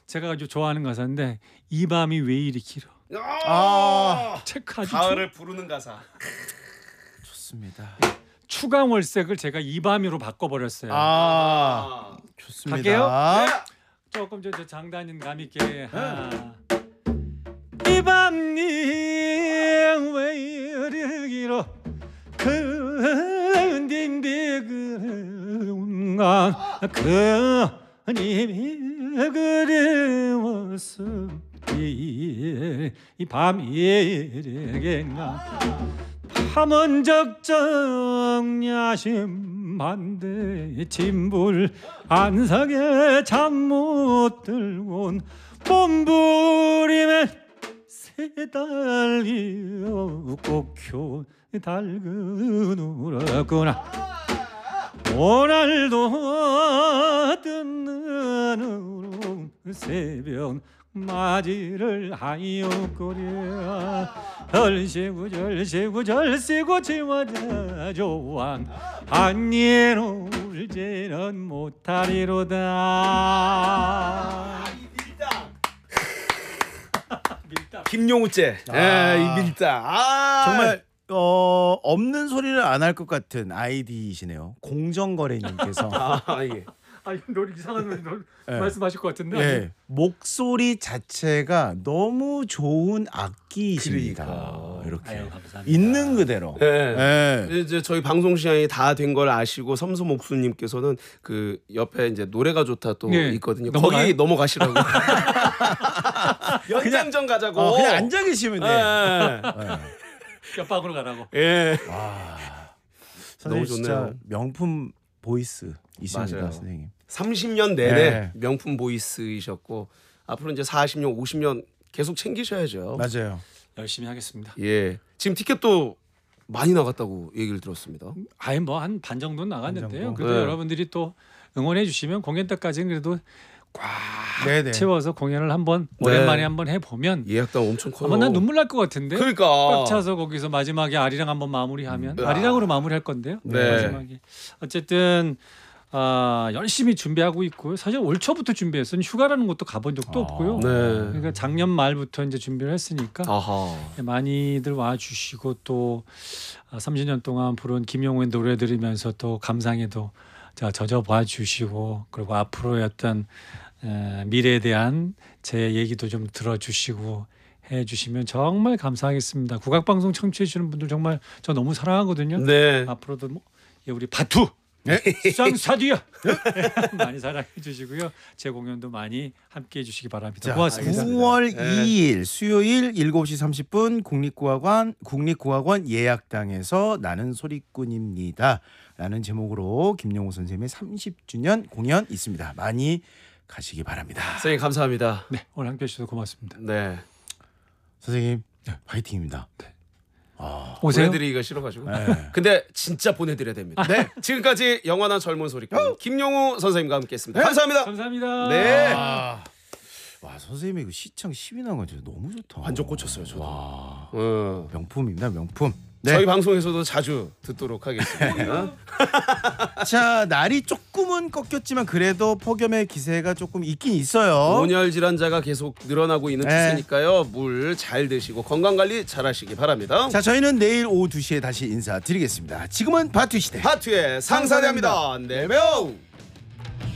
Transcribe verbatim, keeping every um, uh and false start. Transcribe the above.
제가 아주 좋아하는 가사인데 이 밤이 왜 이리 길어. 아, 체크 아주 가을을 부르는 가사. 좋습니다. 추강월색을 제가 이 밤이로 바꿔버렸어요. 아, 좋습니다. 갈게요. 조금 저, 저 장단인 감 있게. 이 밤이 왜 이리 길어 근딘데 그가 그님이 그리웠어 이 밤이래겠나 밤은 적정 야심한데 진불 안석에 잠 못 들곤 몸부림에 새달리어 꽃효 달그 울었구나 오늘도 듣는 새벽 맞이를 하였구려 절세구 절세구 절세구 지워자 조왕 안예 울지는 못하리로다. 김용우째. 아. 예, 이 밀당. 아, 정말 어, 없는 소리를 안 할 것 같은 아이디이시네요. 공정거래님께서. 아, 예. 아, 노래 이상한 노래 네. 말씀하실 것 같은데. 네, 목소리 자체가 너무 좋은 악기이십니다. 그러니까. 이렇게 아유, 감사합니다. 있는 그대로. 예. 네. 이제 저희 방송 시간이 다 된 걸 아시고 섬소목수님께서는 그 옆에 이제 노래가 좋다 또 네. 있거든요. 넘어가요? 거기 넘어가시라고. 연장전 가자고. 어, 그냥 앉아 계시면 돼. 예. 네. 옆방으로 가라고. 예. 아, 너무 선생님 진짜 좋네요. 명품 보이스 있습니다, 맞아요. 선생님. 삼십 년 내내 네. 명품 보이스이셨고 앞으로 이제 사십 년, 오십 년 계속 챙기셔야죠. 맞아요. 열심히 하겠습니다. 예. 지금 티켓도 많이 나갔다고 얘기를 들었습니다. 아예 뭐 한 반 정도 는 반 나갔는데요. 정도? 그래도 네. 여러분들이 또 응원해 주시면 공연 때까지는 그래도 꽉 네네. 채워서 공연을 한번 네. 오랜만에 한번 해 보면 예약당 엄청 커요. 아마 난 눈물 날 것 같은데. 그러니까 꽉 차서 거기서 마지막에 아리랑 한번 마무리하면 음. 아리랑으로 마무리할 건데요. 네. 마지막에 어쨌든 아, 열심히 준비하고 있고요. 사실 올 초부터 준비했어요. 휴가라는 것도 가본 적도 아. 없고요. 네. 그러니까 작년 말부터 이제 준비를 했으니까 아하. 많이들 와주시고 또 삼십 년 동안 부른 김용우의 노래 들으면서 또 감상에도 자 젖어 봐주시고 그리고 앞으로의 어떤 에, 미래에 대한 제 얘기도 좀 들어주시고 해주시면 정말 감사하겠습니다. 국악방송 청취해 주시는 분들 정말 저 너무 사랑하거든요. 네. 앞으로도 뭐 예, 우리 바투 쌍사디야 많이 사랑해 주시고요. 제 공연도 많이 함께해 주시기 바랍니다. 자, 고맙습니다. 구월 네. 이일 수요일 일곱 시 삼십 분 국립국악관 국립국악원 예약당에서 나는 소리꾼입니다 라는 제목으로 김용우 선생님의 삼십 주년 공연 있습니다. 많이 가시기 바랍니다. 선생님 감사합니다. 네, 오늘 함께해 주셔서 고맙습니다. 네. 선생님 화이팅입니다. 오세요. 보내드리기가 싫어가지고. 네. 근데 진짜 보내드려야 됩니다. 네. 지금까지 영원한 젊은 소리꾼 김용우 선생님과 함께했습니다. 감사합니다. 감사합니다. 네. 아, 와 선생님의 그 시청 십이 나온 거 진짜 너무 좋다. 완전 꽂혔어요, 저도. 와, 어. 명품입니다, 명품. 네. 저희 방송에서도 자주 듣도록 하겠습니다. 자 날이 조금은 꺾였지만 그래도 폭염의 기세가 조금 있긴 있어요. 온열 질환자가 계속 늘어나고 있는 네. 추세니까요. 물 잘 드시고 건강 관리 잘 하시기 바랍니다. 자 저희는 내일 오후 두 시에 다시 인사드리겠습니다. 지금은 바투 시대. 하트의 상사대합니다. 네 명.